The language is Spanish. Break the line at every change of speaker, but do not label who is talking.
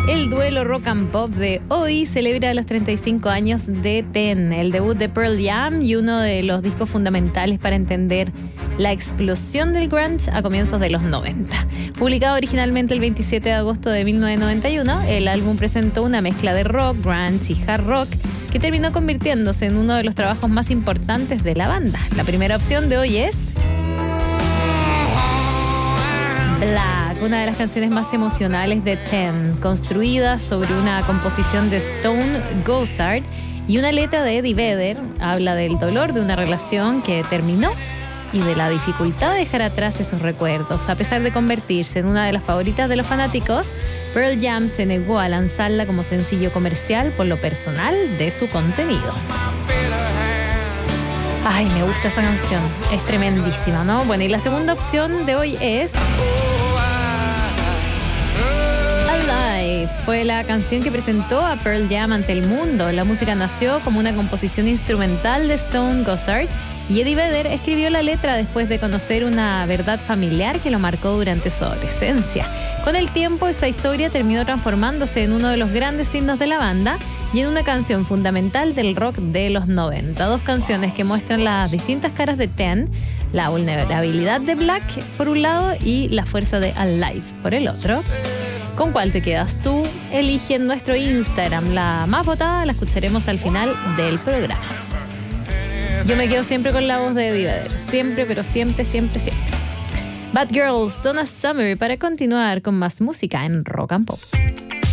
El duelo rock and pop de hoy celebra los 35 años de Ten, el debut de Pearl Jam y uno de los discos fundamentales para entender la explosión del grunge a comienzos de los 90. Publicado originalmente el 27 de agosto de 1991, el álbum presentó una mezcla de rock, grunge y hard rock que terminó convirtiéndose en uno de los trabajos más importantes de la banda. La primera opción de hoy es Black, una de las canciones más emocionales de Ten, construida sobre una composición de Stone Gossard y una letra de Eddie Vedder. Habla del dolor de una relación que terminó y de la dificultad de dejar atrás esos recuerdos. A pesar de convertirse en una de las favoritas de los fanáticos, Pearl Jam se negó a lanzarla como sencillo comercial por lo personal de su contenido. Ay, me gusta esa canción, es tremendísima, ¿no? Bueno, y la segunda opción de hoy es Alive. Fue la canción que presentó a Pearl Jam ante el mundo. La música nació como una composición instrumental de Stone Gossard y Eddie Vedder escribió la letra después de conocer una verdad familiar que lo marcó durante su adolescencia. Con el tiempo, esa historia terminó transformándose en uno de los grandes himnos de la banda y en una canción fundamental del rock de los 90. Dos canciones que muestran las distintas caras de Ten, la vulnerabilidad de Black por un lado y la fuerza de Alive por el otro. ¿Con cuál te quedas tú? Elige en nuestro Instagram. La más votada la escucharemos al final del programa. Yo me quedo siempre con la voz de Eddie Vedder. Siempre, pero siempre, siempre, siempre. Bad Girls, Donna Summer, para continuar con más música en Rock and Pop.